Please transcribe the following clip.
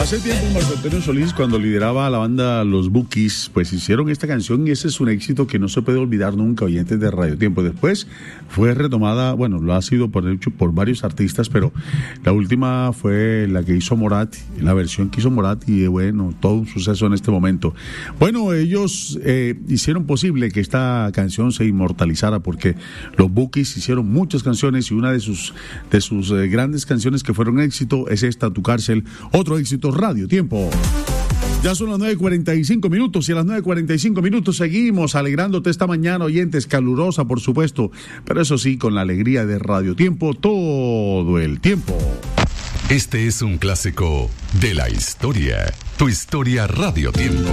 Hace tiempo Marco Antonio Solís, cuando lideraba la banda Los Bukis, pues hicieron esta canción y ese es un éxito que no se puede olvidar nunca, oyentes de Radio Tiempo. Después fue retomada, bueno, lo ha sido por varios artistas, pero la última fue la que hizo Morat, la versión que hizo Morat, y bueno, todo un suceso en este momento. Bueno, ellos hicieron posible que esta canción se inmortalizara, porque Los Bukis hicieron muchas canciones y una de sus grandes canciones que fueron éxito es esta, Tu Cárcel, otro éxito. Radio Tiempo. Ya son las 9:45 minutos y a las 9:45 seguimos alegrándote esta mañana, oyentes, calurosa por supuesto, pero eso sí, con la alegría de Radio Tiempo todo el tiempo. Este es un clásico de la historia, Tu Historia Radio Tiempo.